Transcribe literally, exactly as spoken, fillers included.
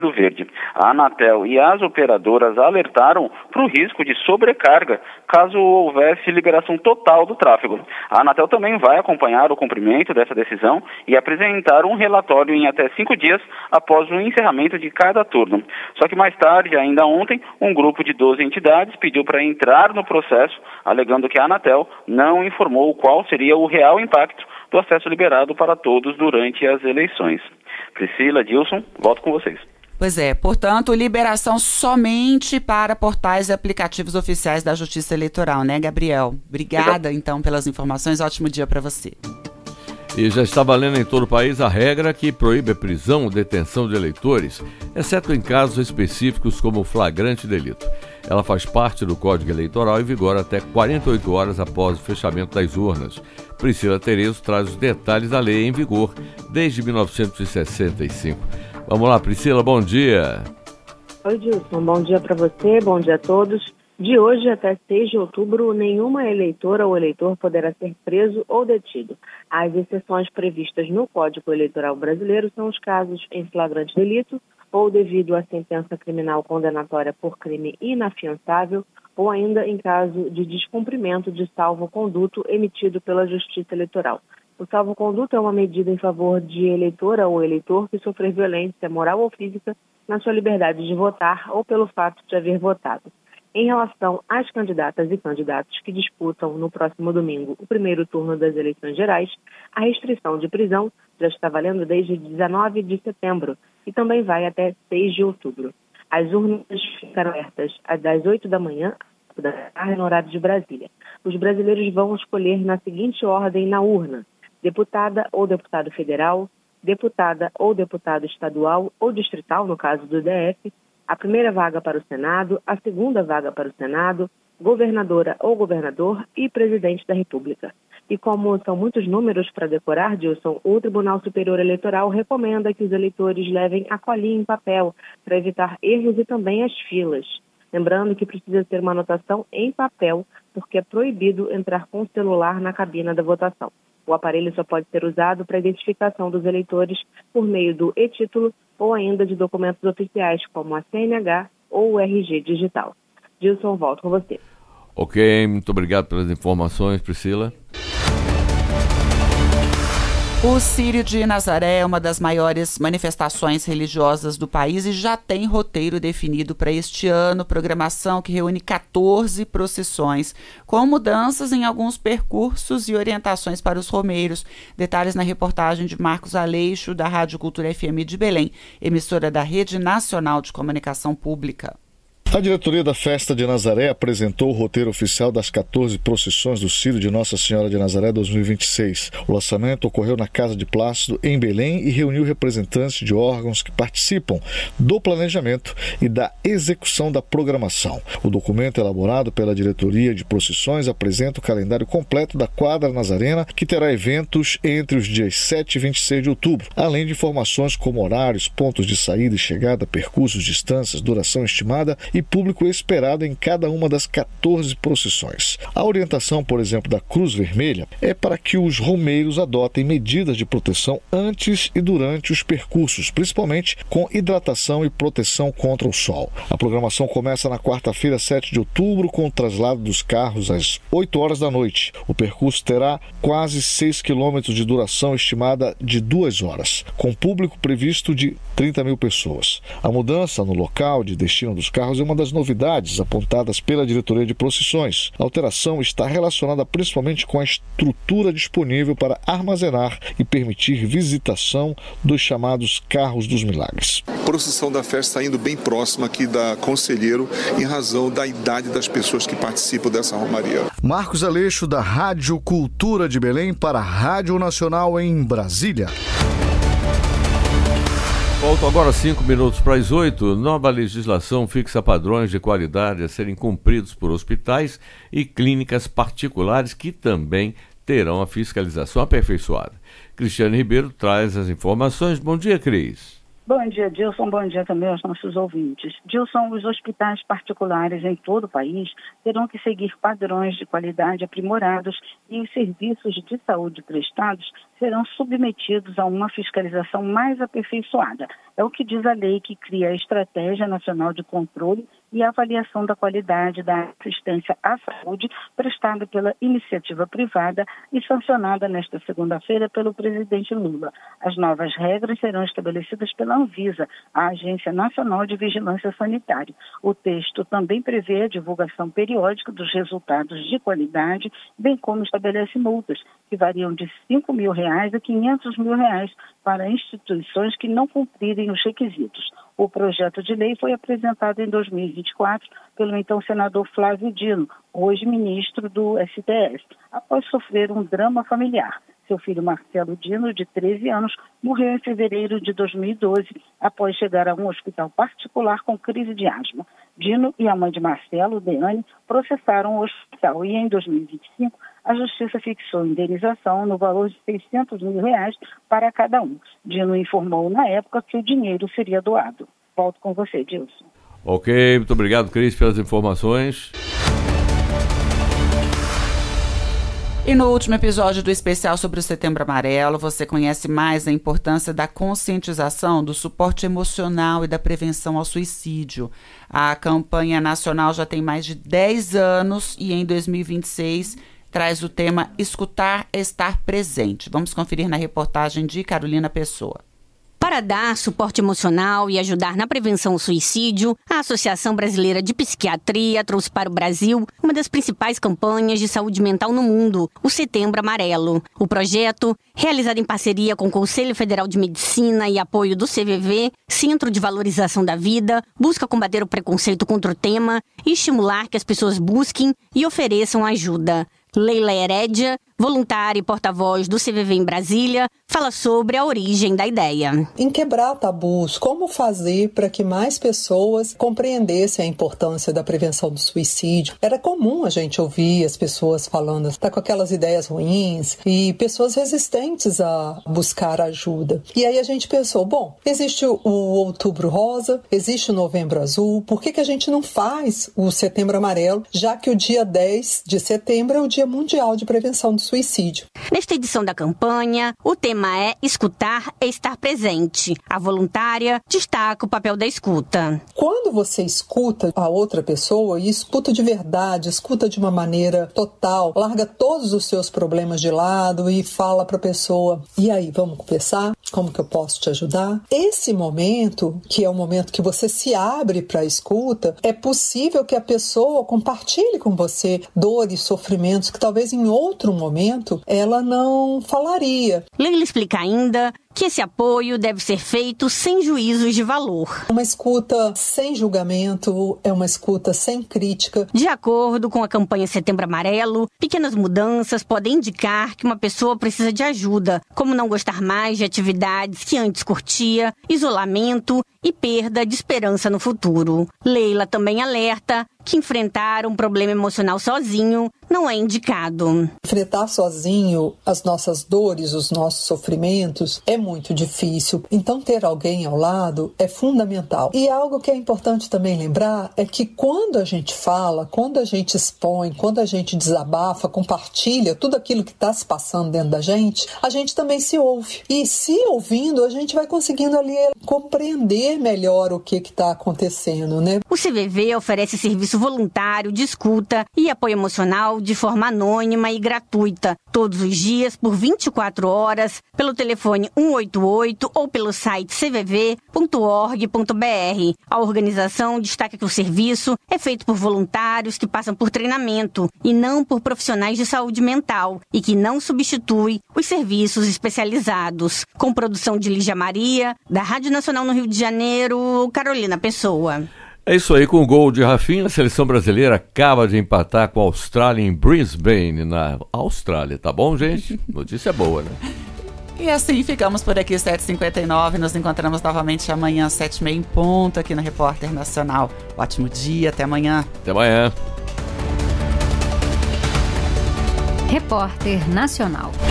do Verde. A Anatel e as operadoras alertaram para o risco de sobrecarga caso houvesse liberação total do tráfego. A Anatel também vai acompanhar o cumprimento dessa decisão e apresentar um relatório em até cinco dias após o encerramento de cada turno. Só que mais tarde, ainda ontem, um grupo de doze entidades pediu para entrar no processo, alegando que a Anatel não informou qual seria o real impacto do acesso liberado para todos durante as eleições. Priscila, Dilson, volto com vocês. Pois é, portanto, liberação somente para portais e aplicativos oficiais da Justiça Eleitoral, né, Gabriel? Obrigada, Exato. Então, pelas informações. Ótimo dia para você. E já está valendo em todo o país a regra que proíbe a prisão ou detenção de eleitores, exceto em casos específicos como flagrante delito. Ela faz parte do Código Eleitoral e vigora até quarenta e oito horas após o fechamento das urnas. Priscila Terezo traz os detalhes da lei em vigor desde mil novecentos e sessenta e cinco. Vamos lá, Priscila, bom dia. Oi, Dilson, bom dia para você, bom dia a todos. De hoje até seis de outubro, nenhuma eleitora ou eleitor poderá ser preso ou detido. As exceções previstas no Código Eleitoral brasileiro são os casos em flagrante delito ou devido à sentença criminal condenatória por crime inafiançável ou ainda em caso de descumprimento de salvo-conduto emitido pela Justiça Eleitoral. O salvo-conduto é uma medida em favor de eleitora ou eleitor que sofreu violência moral ou física na sua liberdade de votar ou pelo fato de haver votado. Em relação às candidatas e candidatos que disputam no próximo domingo o primeiro turno das eleições gerais, a restrição de prisão já está valendo desde dezenove de setembro e também vai até seis de outubro. As urnas ficarão abertas das oito da manhã da tarde no horário de Brasília. Os brasileiros vão escolher na seguinte ordem na urna: deputada ou deputado federal, deputada ou deputado estadual ou distrital, no caso do D F, a primeira vaga para o Senado, a segunda vaga para o Senado, governadora ou governador e presidente da República. E como são muitos números para decorar, Dilson, o Tribunal Superior Eleitoral recomenda que os eleitores levem a colinha em papel para evitar erros e também as filas. Lembrando que precisa ter uma anotação em papel, porque é proibido entrar com o celular na cabina da votação. O aparelho só pode ser usado para identificação dos eleitores por meio do e-título ou ainda de documentos oficiais, como a C N H ou o R G digital. Dilson, volto com você. Ok, muito obrigado pelas informações, Priscila. O Círio de Nazaré é uma das maiores manifestações religiosas do país e já tem roteiro definido para este ano, programação que reúne quatorze procissões, com mudanças em alguns percursos e orientações para os romeiros. Detalhes na reportagem de Marcos Aleixo, da Rádio Cultura F M de Belém, emissora da Rede Nacional de Comunicação Pública. A diretoria da Festa de Nazaré apresentou o roteiro oficial das quatorze procissões do Círio de Nossa Senhora de Nazaré dois mil e vinte e seis. O lançamento ocorreu na Casa de Plácido, em Belém, e reuniu representantes de órgãos que participam do planejamento e da execução da programação. O documento elaborado pela diretoria de procissões apresenta o calendário completo da quadra nazarena, que terá eventos entre os dias sete e vinte e seis de outubro, além de informações como horários, pontos de saída e chegada, percursos, distâncias, duração estimada e público esperado em cada uma das quatorze procissões. A orientação, por exemplo, da Cruz Vermelha é para que os romeiros adotem medidas de proteção antes e durante os percursos, principalmente com hidratação e proteção contra o sol. A programação começa na quarta-feira, sete de outubro, com o traslado dos carros às oito horas da noite. O percurso terá quase seis quilômetros de duração estimada de duas horas, com público previsto de trinta mil pessoas. A mudança no local de destino dos carros é uma das novidades apontadas pela diretoria de procissões. A alteração está relacionada principalmente com a estrutura disponível para armazenar e permitir visitação dos chamados carros dos milagres. A procissão da festa está indo bem próxima aqui da Conselheiro, em razão da idade das pessoas que participam dessa romaria. Marcos Aleixo, da Rádio Cultura de Belém, para a Rádio Nacional em Brasília. Faltam agora cinco minutos para as oito. Nova legislação fixa padrões de qualidade a serem cumpridos por hospitais e clínicas particulares que também terão a fiscalização aperfeiçoada. Cristiane Ribeiro traz as informações. Bom dia, Cris. Bom dia, Dilson. Bom dia também aos nossos ouvintes. Dilson, os hospitais particulares em todo o país terão que seguir padrões de qualidade aprimorados e os serviços de saúde prestados serão submetidos a uma fiscalização mais aperfeiçoada. É o que diz a lei que cria a Estratégia Nacional de Controle e Avaliação da Qualidade da Assistência à Saúde prestada pela iniciativa privada e sancionada nesta segunda-feira pelo presidente Lula. As novas regras serão estabelecidas pela Anvisa, a Agência Nacional de Vigilância Sanitária. O texto também prevê a divulgação periódica dos resultados de qualidade, bem como estabelece multas, que variam de cinco mil reais a quinhentos mil reais para instituições que não cumprirem os requisitos. O projeto de lei foi apresentado em dois mil e vinte e quatro pelo então senador Flávio Dino, hoje ministro do S T F, após sofrer um drama familiar. Seu filho Marcelo Dino, de treze anos, morreu em fevereiro de dois mil e doze, após chegar a um hospital particular com crise de asma. Dino e a mãe de Marcelo, Deane, processaram o hospital e, em dois mil e vinte e cinco, a Justiça fixou indenização no valor de seiscentos mil reais para cada um. Dino informou na época que o dinheiro seria doado. Volto com você, Dilson. Ok, muito obrigado, Cris, pelas informações. E no último episódio do especial sobre o Setembro Amarelo, você conhece mais a importância da conscientização, do suporte emocional e da prevenção ao suicídio. A campanha nacional já tem mais de dez anos e em dois mil e vinte e seis traz o tema Escutar é Estar Presente. Vamos conferir na reportagem de Carolina Pessoa. Para dar suporte emocional e ajudar na prevenção ao suicídio, a Associação Brasileira de Psiquiatria trouxe para o Brasil uma das principais campanhas de saúde mental no mundo, o Setembro Amarelo. O projeto, realizado em parceria com o Conselho Federal de Medicina e apoio do C V V, Centro de Valorização da Vida, busca combater o preconceito contra o tema e estimular que as pessoas busquem e ofereçam ajuda. Leila Herédia, voluntária e porta-voz do C V V em Brasília, fala sobre a origem da ideia. Em quebrar tabus, como fazer para que mais pessoas compreendessem a importância da prevenção do suicídio. Era comum a gente ouvir as pessoas falando, está com aquelas ideias ruins e pessoas resistentes a buscar ajuda. E aí a gente pensou, bom, existe o Outubro Rosa, existe o Novembro Azul, por que que a gente não faz o Setembro Amarelo, já que o dia dez de setembro é o Dia Mundial de Prevenção do Suicídio. Nesta edição da campanha, o tema é Escutar é Estar Presente. A voluntária destaca o papel da escuta. Quando você escuta a outra pessoa, e escuta de verdade, escuta de uma maneira total, larga todos os seus problemas de lado e fala para a pessoa, e aí, vamos conversar? Como que eu posso te ajudar? Esse momento, que é o momento que você se abre para a escuta, é possível que a pessoa compartilhe com você dores, sofrimentos que talvez em outro momento ela não falaria. Leila explica ainda que esse apoio deve ser feito sem juízos de valor. Uma escuta sem julgamento, é uma escuta sem crítica. De acordo com a campanha Setembro Amarelo, pequenas mudanças podem indicar que uma pessoa precisa de ajuda, como não gostar mais de atividades que antes curtia, isolamento e perda de esperança no futuro. Leila também alerta que enfrentar um problema emocional sozinho não é indicado. Enfrentar sozinho as nossas dores, os nossos sofrimentos é muito difícil. Então ter alguém ao lado é fundamental. E algo que é importante também lembrar é que quando a gente fala, quando a gente expõe, quando a gente desabafa, compartilha tudo aquilo que está se passando dentro da gente, a gente também se ouve. E se ouvindo, a gente vai conseguindo ali compreender melhor o que está acontecendo, né? O C V V oferece serviço voluntário de escuta e apoio emocional de forma anônima e gratuita, todos os dias por vinte e quatro horas, pelo telefone um oito oito ou pelo site c v v ponto org ponto b r. A organização destaca que o serviço é feito por voluntários que passam por treinamento e não por profissionais de saúde mental e que não substitui os serviços especializados. Com produção de Lígia Maria, da Rádio Nacional no Rio de Janeiro, Carolina Pessoa. É isso aí, com o gol de Rafinha, a seleção brasileira acaba de empatar com a Austrália em Brisbane, na Austrália, tá bom, gente? Notícia boa, né? E assim ficamos por aqui, sete e cinquenta e nove, nos encontramos novamente amanhã, sete e meia em ponto, aqui no Repórter Nacional. Ótimo dia, até amanhã. Até amanhã. Repórter Nacional.